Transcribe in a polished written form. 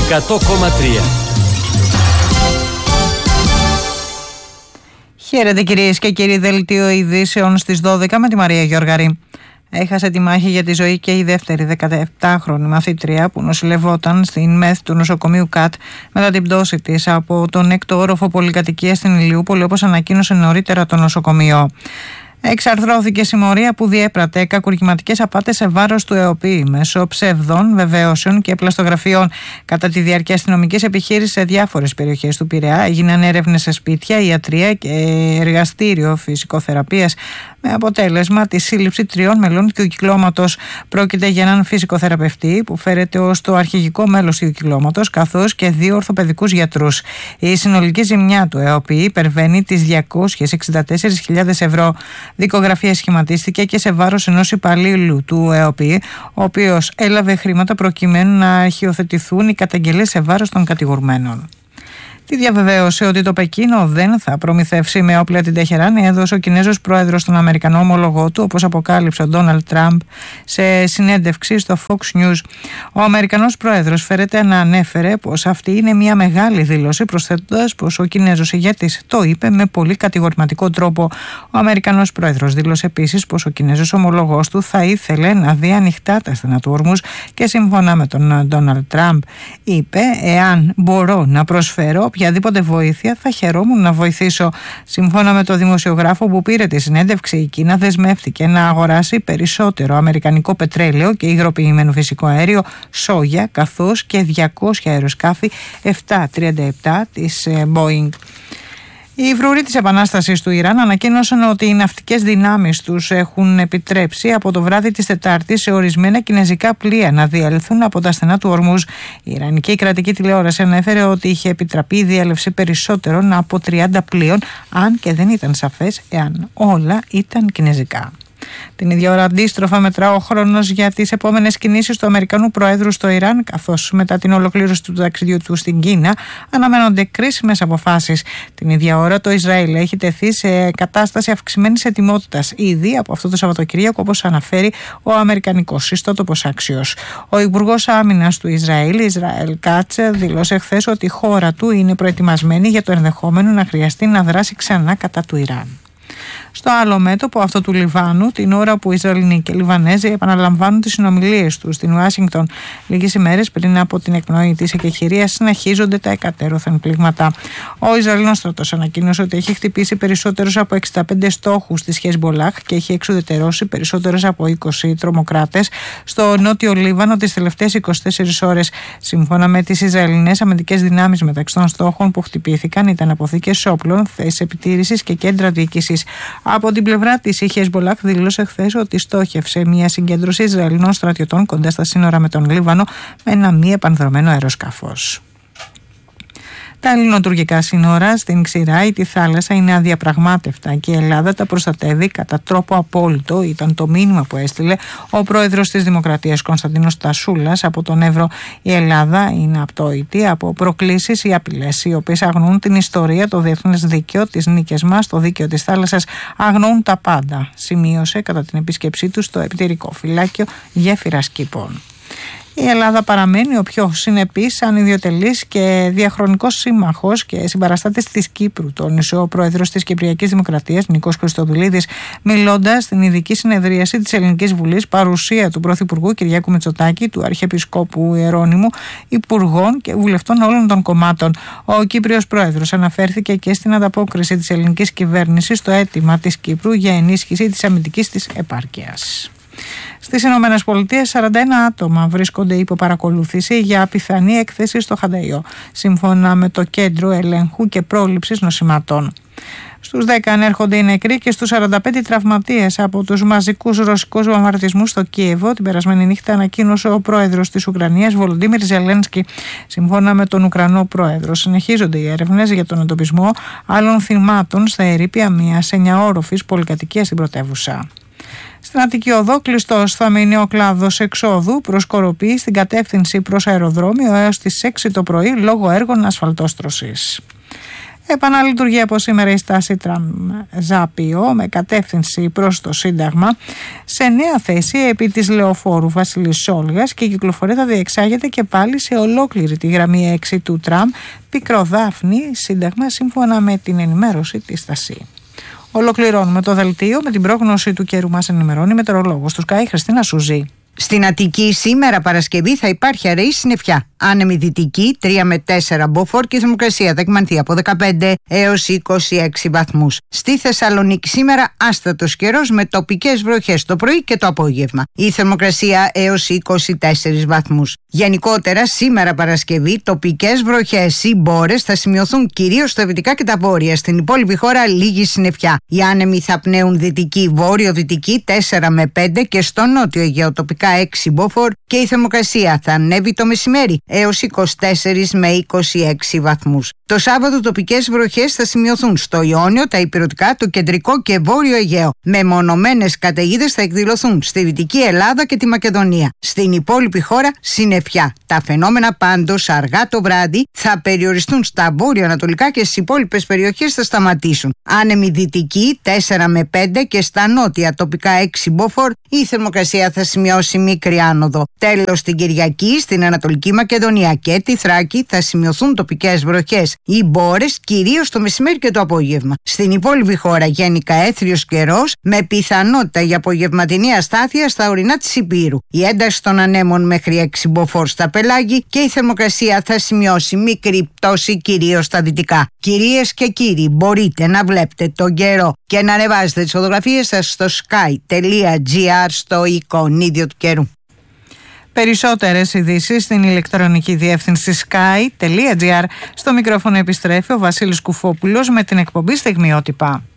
100,3. Χαίρετε κυρίες και κύριοι, δελτίο ειδήσεων στις 12 με τη Μαρία Γιώργαρη. Έχασε τη μάχη για τη ζωή και η δεύτερη 17χρονη μαθήτρια που νοσηλευόταν στην ΜΕΘ του νοσοκομείου ΚΑΤ μετά την πτώση της από τον 6ο όροφο πολυκατοικίας στην Ηλιούπολη, όπως ανακοίνωσε νωρίτερα το νοσοκομείο. Εξαρθρώθηκε συμμορία που διέπρατε κακουργηματικές απάτες σε βάρος του ΕΟΠΗ μέσω ψευδών, βεβαίωσεων και πλαστογραφιών. Κατά τη διάρκεια αστυνομικής επιχείρησης σε διάφορες περιοχές του Πειραιά έγιναν έρευνες σε σπίτια, ιατρία και εργαστήριο φυσικοθεραπείας, με αποτέλεσμα τη σύλληψη 3 μελών του κυκλώματος. Πρόκειται για έναν φυσικοθεραπευτή που φέρεται ως το αρχηγικό μέλος του κυκλώματος, καθώς και 2 ορθοπαιδικούς γιατρούς. Η συνολική ζημιά του ΕΟΠΗ υπερβαίνει τις 264.000 ευρώ. Δικογραφία σχηματίστηκε και σε βάρος ενός υπαλλήλου του ΕΟΠΗ, ο οποίος έλαβε χρήματα προκειμένου να αρχιοθετηθούν οι καταγγελίες σε βάρος των κατηγορουμένων. Τη διαβεβαίωσε ότι το Πεκίνο δεν θα προμηθεύσει με όπλα την Τεχεράν έδωσε ο Κινέζος πρόεδρος στον Αμερικανό ομολογό του, όπως αποκάλυψε ο Ντόναλντ Τραμπ σε συνέντευξη στο Fox News. Ο Αμερικανός πρόεδρος φέρεται να ανέφερε πως αυτή είναι μια μεγάλη δήλωση, προσθέτοντας πως ο Κινέζος ηγέτης το είπε με πολύ κατηγορηματικό τρόπο. Ο Αμερικανός πρόεδρος δήλωσε επίσης πως ο Κινέζος ομολογός του θα ήθελε να δει ανοιχτά τα στενά του ορμούς και σύμφωνα με τον Ντόναλντ Τραμπ είπε: «Εάν μπορώ να προσφέρω οποιαδήποτε βοήθεια, θα χαιρόμουν να βοηθήσω». Σύμφωνα με το δημοσιογράφο που πήρε τη συνέντευξη, η Κίνα δεσμεύτηκε να αγοράσει περισσότερο αμερικανικό πετρέλαιο και υγροποιημένο φυσικό αέριο, σόγια, καθώς και 200 αεροσκάφη 737 της Boeing. Οι φρουροί της Επανάστασης του Ιράν ανακοίνωσαν ότι οι ναυτικές δυνάμεις τους έχουν επιτρέψει από το βράδυ της Τετάρτης σε ορισμένα κινεζικά πλοία να διέλθουν από τα στενά του ορμούς. Η Ιρανική κρατική τηλεόραση ανέφερε ότι είχε επιτραπεί η διέλευση περισσότερων από 30 πλοίων, αν και δεν ήταν σαφές εάν όλα ήταν κινεζικά. Την ίδια ώρα, αντίστροφα, μετρά ο χρόνος για τις επόμενες κινήσεις του Αμερικανού Προέδρου στο Ιράν, καθώς μετά την ολοκλήρωση του ταξιδιού του στην Κίνα αναμένονται κρίσιμες αποφάσεις. Την ίδια ώρα, το Ισραήλ έχει τεθεί σε κατάσταση αυξημένης ετοιμότητας ήδη από αυτό το Σαββατοκύριακο, όπως αναφέρει ο Αμερικανικός ιστότοπος Axios. Ο Υπουργός Άμυνας του Ισραήλ, Ισραήλ Κάτσε, δήλωσε χθες ότι η χώρα του είναι προετοιμασμένη για το ενδεχόμενο να χρειαστεί να δράσει ξανά κατά του Ιράν. Στο άλλο μέτωπο, αυτό του Λιβάνου, την ώρα που οι Ισραηλινοί και οι Λιβανέζοι επαναλαμβάνουν τις συνομιλίες τους στην Ουάσιγκτον λίγες ημέρες πριν από την εκπνοή της εκεχηρίας, συνεχίζονται τα εκατέρωθεν πλήγματα. Ο Ισραηλινός στρατός ανακοίνωσε ότι έχει χτυπήσει περισσότερους από 65 στόχους της Χεσμολάχ και έχει εξουδετερώσει περισσότερους από 20 τρομοκράτες στο νότιο Λίβανο τις τελευταίες 24 ώρες. Σύμφωνα με τις Ισραηλινές αμυντικές δυνάμεις, μεταξύ των στόχων που χτυπήθηκαν ήταν αποθήκες όπλων, θέσεις επιτήρησης και κέντρα διοίκησης. Από την πλευρά της, η Χεσμολάχ δήλωσε χθες ότι στόχευσε μια συγκέντρωση Ισραηλινών στρατιωτών κοντά στα σύνορα με τον Λίβανο με ένα μη επανδρωμένο αεροσκάφος. Τα ελληνοτουρκικά σύνορα στην Ξηρά ή τη θάλασσα είναι αδιαπραγμάτευτα και η Ελλάδα τα προστατεύει κατά τρόπο απόλυτο, ήταν το μήνυμα που έστειλε ο πρόεδρος της Δημοκρατίας Κωνσταντίνος Τασούλας από τον Εύρο. Η Ελλάδα είναι απτόητη από προκλήσεις ή απειλές οι οποίες αγνοούν την ιστορία, το διεθνές δίκαιο, τις νίκες μας, το δίκαιο της θάλασσας, αγνοούν τα πάντα, σημείωσε κατά την επίσκεψή του στο επιτηρικό φυλάκιο Γέφυρας Κήπων. Η Ελλάδα παραμένει ο πιο συνεπής, ανιδιοτελής και διαχρονικός σύμμαχος και συμπαραστάτης της Κύπρου, τόνισε ο πρόεδρος της Κυπριακής Δημοκρατίας, Νίκος Χριστοδουλίδης, μιλώντας στην ειδική συνεδρίαση της Ελληνικής Βουλής, παρουσία του Πρωθυπουργού Κυριάκου Μητσοτάκη, του Αρχιεπισκόπου Ιερώνυμου, υπουργών και βουλευτών όλων των κομμάτων. Ο Κύπριος πρόεδρος αναφέρθηκε και στην ανταπόκριση της ελληνικής κυβέρνησης στο αίτημα της Κύπρου για ενίσχυση της αμυντικής της επάρκειας. Στις Ηνωμένες Πολιτείες, 41 άτομα βρίσκονται υπό παρακολούθηση για πιθανή έκθεση στο Χανταϊό, σύμφωνα με το Κέντρο Ελέγχου και Πρόληψης Νοσηματών. Στους 10 ανέρχονται οι νεκροί και στους 45 τραυματίες από τους μαζικούς ρωσικούς βομβαρδισμούς στο Κίεβο. Την περασμένη νύχτα ανακοίνωσε ο πρόεδρος της Ουκρανίας, Βολοντίμιρ Ζελένσκι. Σύμφωνα με τον Ουκρανό πρόεδρο, συνεχίζονται οι έρευνες για τον εντοπισμό άλλων θυμάτων στα ερείπια μιας 9όροφης πολυκατοικίας στην πρωτεύουσα. Στην Αττική Οδό, κλειστός θα μείνει ο κλάδος εξόδου προς Κοροπή στην κατεύθυνση προς αεροδρόμιο έως τις 6 το πρωί λόγω έργων ασφαλτόστρωσης. Επαναλειτουργεί από σήμερα η στάση Τραμ-Ζάπιο με κατεύθυνση προς το Σύνταγμα σε νέα θέση επί της λεωφόρου Βασιλής Σόλγας και η κυκλοφορία θα διεξάγεται και πάλι σε ολόκληρη τη γραμμή 6 του τραμ Πικροδάφνη Σύνταγμα, σύμφωνα με την ενημέρωση της Στασί. Ολοκληρώνουμε το δελτίο με την πρόγνωση του καιρού. Μας ενημερώνει η μετεωρολόγος του ΣΚΑΙ Χριστίνα Σουζή. Στην Αττική σήμερα Παρασκευή θα υπάρχει αραιή συννεφιά. Άνεμη δυτική 3 με 4 μποφόρ και η θερμοκρασία θα εκμανθεί από 15 έως 26 βαθμούς. Στη Θεσσαλονίκη σήμερα άστατος καιρός με τοπικές βροχές το πρωί και το απόγευμα. Η θερμοκρασία έως 24 βαθμούς. Γενικότερα σήμερα Παρασκευή τοπικές βροχές ή μπόρες θα σημειωθούν κυρίως στα δυτικά και τα βόρεια. Στην υπόλοιπη χώρα λίγη συννεφιά. Οι άνεμοι θα πνέουν δυτική βόρειο-δυτική 4 με 5 και στο νότιο Αιγαίο τοπικά 6 μποφόρ και η θερμοκρασία θα ανέβει το μεσημέρι έως 24 με 26 βαθμούς. Το Σάββατο τοπικές βροχές θα σημειωθούν στο Ιόνιο, τα ηπειρωτικά, το κεντρικό και βόρειο Αιγαίο. Μεμονωμένες καταιγίδες θα εκδηλωθούν στη Δυτική Ελλάδα και τη Μακεδονία. Στην υπόλοιπη χώρα συννεφιά. Τα φαινόμενα πάντως αργά το βράδυ θα περιοριστούν στα βόρειο-ανατολικά και στις υπόλοιπες περιοχές θα σταματήσουν. Άνεμη δυτική 4 με 5 και στα νότια τοπικά 6 μποφόρ η θερμοκρασία θα σημειώσει μικρή άνοδο. Τέλος, την Κυριακή στην Ανατολική Μακεδονία και τη Θράκη θα σημειωθούν τοπικές βροχές ή μπόρες κυρίως το μεσημέρι και το απόγευμα. Στην υπόλοιπη χώρα γενικά έθριος καιρός με πιθανότητα για απογευματινή αστάθεια στα ορεινά της Υπήρου. Η ένταση των ανέμων μέχρι 6 μποφόρ στα πελάγη και η θερμοκρασία θα σημειώσει μικρή πτώση κυρίως στα δυτικά. Κυρίες και κύριοι, μπορείτε να βλέπετε τον καιρό και να ανεβάζετε τις φωτογραφίες σας στο sky.gr στο εικονίδιο του καιρού. Περισσότερες ειδήσεις στην ηλεκτρονική διεύθυνση sky.gr. Στο μικρόφωνο επιστρέφει ο Βασίλης Κουφόπουλος με την εκπομπή Στιγμιότυπα.